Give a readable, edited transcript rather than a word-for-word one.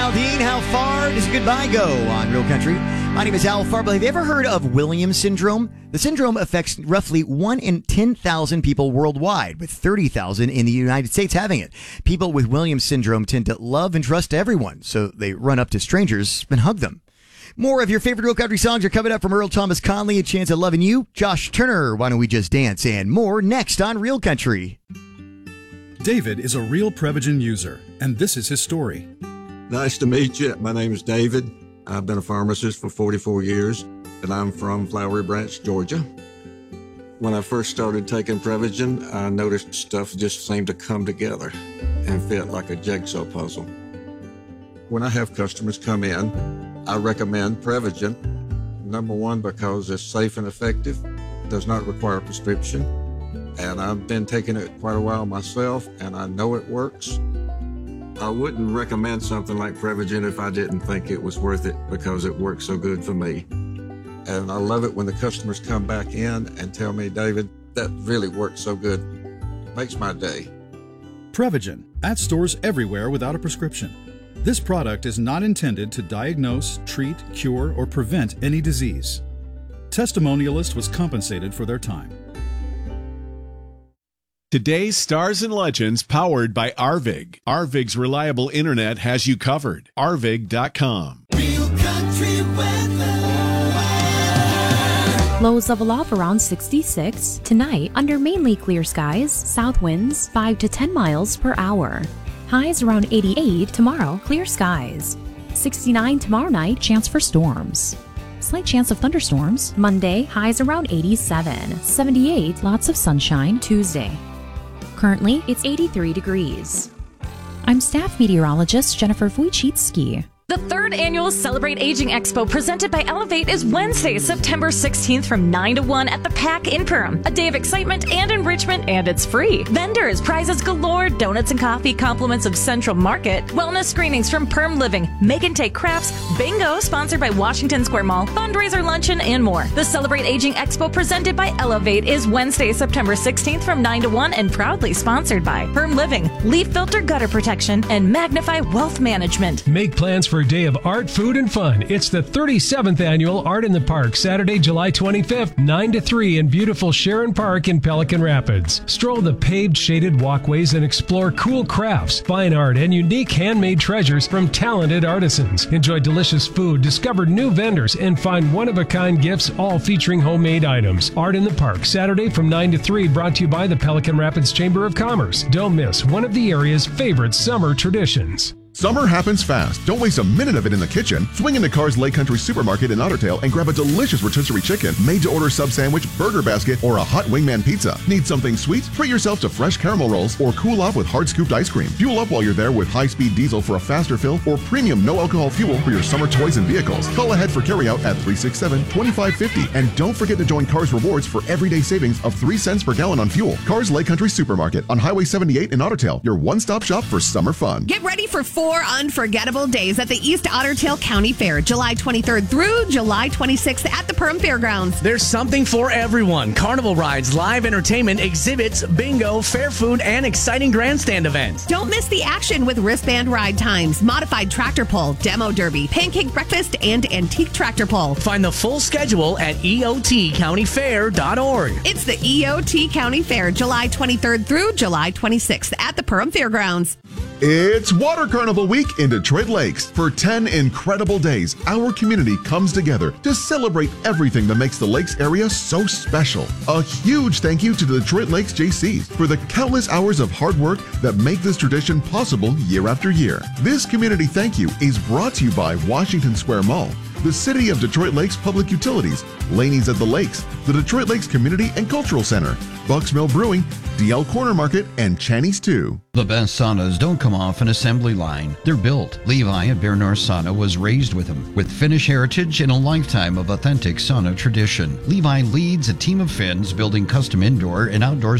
Dean. How far does goodbye go on Real Country? My name is Al Farble. Have you ever heard of Williams syndrome? The syndrome affects roughly 1 in 10,000 people worldwide, with 30,000 in the United States having it. People with Williams syndrome tend to love and trust everyone, so they run up to strangers and hug them. More of your favorite Real Country songs are coming up from Earl Thomas Conley, A Chance of Loving You, Josh Turner, Why Don't We Just Dance, and more next on Real Country. David is a real Prevagen user, and this is his story. Nice to meet you. My name is David. I've been a pharmacist for 44 years, and I'm from Flowery Branch, Georgia. When I first started taking Prevagen, I noticed stuff just seemed to come together and fit like a jigsaw puzzle. When I have customers come in, I recommend Prevagen. Number one, because it's safe and effective, does not require a prescription, and I've been taking it quite a while myself, and I know it works. I wouldn't recommend something like Prevagen if I didn't think it was worth it because it works so good for me. And I love it when the customers come back in and tell me, David, that really works so good. Makes my day. Prevagen, at stores everywhere without a prescription. This product is not intended to diagnose, treat, cure, or prevent any disease. Testimonialist was compensated for their time. Today's Stars and Legends powered by Arvig. Arvig's reliable internet has you covered. Arvig.com. Real Country weather. Lows level off around 66. Tonight, under mainly clear skies, south winds 5 to 10 miles per hour. Highs around 88. Tomorrow, clear skies. 69 tomorrow night, chance for storms. Slight chance of thunderstorms. Monday, highs around 87. 78, lots of sunshine. Tuesday. Currently, it's 83 degrees. I'm staff meteorologist Jennifer Wojcicki. The third annual Celebrate Aging Expo presented by Elevate is Wednesday, September 16th from 9 to 1 at the PAC in Perham. A day of excitement and enrichment, and it's free. Vendors, prizes galore, donuts and coffee, compliments of Central Market, wellness screenings from Perm Living, Make and Take Crafts, bingo sponsored by Washington Square Mall, fundraiser luncheon, and more. The Celebrate Aging Expo presented by Elevate is Wednesday, September 16th from 9 to 1 and proudly sponsored by Perm Living, Leaf Filter Gutter Protection, and Magnify Wealth Management. Make plans for a day of art, food, and fun. It's the 37th annual Art in the Park, Saturday, July 25th, 9 to 3 in beautiful Sharon Park in Pelican Rapids. Stroll the paved, shaded walkways and explore cool crafts, fine art, and unique handmade treasures from talented artisans. Enjoy delicious food, discover new vendors, and find one-of-a-kind gifts, all featuring homemade items. Art in the Park, Saturday from 9 to 3, brought to you by the Pelican Rapids Chamber of Commerce. Don't miss one of the area's favorite summer traditions. Summer happens fast. Don't waste a minute of it in the kitchen. Swing into Carr's Lake Country Supermarket in Otter Tail and grab a delicious rotisserie chicken, made-to-order sub sandwich, burger basket, or a hot wingman pizza. Need something sweet? Treat yourself to fresh caramel rolls or cool off with hard-scooped ice cream. Fuel up while you're there with high-speed diesel for a faster fill or premium no-alcohol fuel for your summer toys and vehicles. Call ahead for carryout at 367-2550. And don't forget to join Carr's Rewards for everyday savings of 3 cents per gallon on fuel. Carr's Lake Country Supermarket on Highway 78 in Otter Tail, your one-stop shop for summer fun. Get ready for 4 unforgettable days at the East Otter Tail County Fair, July 23rd through July 26th at the Perham Fairgrounds. There's something for everyone. Carnival rides, live entertainment, exhibits, bingo, fair food, and exciting grandstand events. Don't miss the action with wristband ride times, modified tractor pull, demo derby, pancake breakfast, and antique tractor pull. Find the full schedule at eotcountyfair.org. It's the EOT County Fair, July 23rd through July 26th at the Perham Fairgrounds. It's Water Carnival Week in Detroit Lakes. For 10 incredible days, our community comes together to celebrate everything that makes the Lakes area so special. A huge thank you to the Detroit Lakes JCs for the countless hours of hard work that make this tradition possible year after year. This community thank you is brought to you by Washington Square Mall, the City of Detroit Lakes Public Utilities, Laney's at the Lakes, the Detroit Lakes Community and Cultural Center, Bucks Mill Brewing, DL Corner Market, and Channy's 2. The best saunas don't come off an assembly line. They're built. Levi at Bear North Sauna was raised with them. With Finnish heritage and a lifetime of authentic sauna tradition, Levi leads a team of Finns building custom indoor and outdoor